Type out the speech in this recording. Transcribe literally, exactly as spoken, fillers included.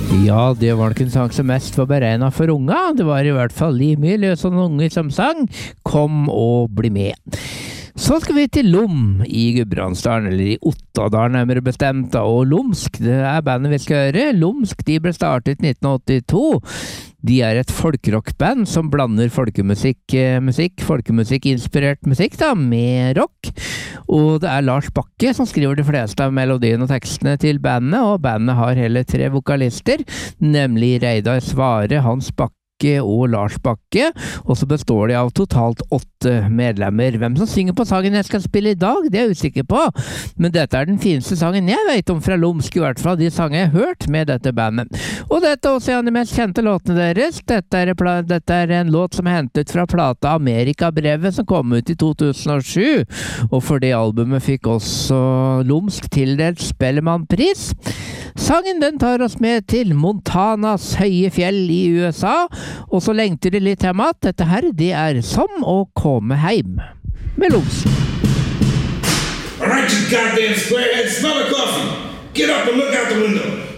Ja, det var nok en sang som mest var beregnet for unga. Det var i hvert fall Liv Løs og noen unge som sang «Kom og bli med». Så skal vi til Lom i Gudbrandsdalen, eller i Ottadalen nærmere bestemt, og Lomsk, det er bandet vi skal høre. Lomsk, de ble startet i nitten åttito. De er et folkerockband som blander folkemusikk, musikk, folkemusikk-inspirert musikk da, med rock. Og det er Lars Bakke som skriver de fleste av melodien og tekstene til bandet, og bandet har hele tre vokalister, nemlig Reidar Svare, Hans Bakke og Lars Bakke, og så består de av totalt åtte medlemmer. Hvem som synger på sangen jeg skal spille i dag, det er jeg usikker på, men dette er den fineste sangen jeg vet om fra Lomsk, i hvert fall de sanger jeg har hørt med dette bandet. Og dette er også en av de mest kjente låtene deres. Dette er, dette er en låt som er hentet fra plata Amerikabrevet, som kom ut i to tusen og sju, og for det albumet fikk også Lomsk tildelt Spellemannpris. Sangen den tar oss med til Montanas høye fjell i U S A, og så lengter det litt hjemme at dette her, det er Som å komme heim med Lomsk. All right, you goddamn squarehead, smell the coffee. Get up and look out the window.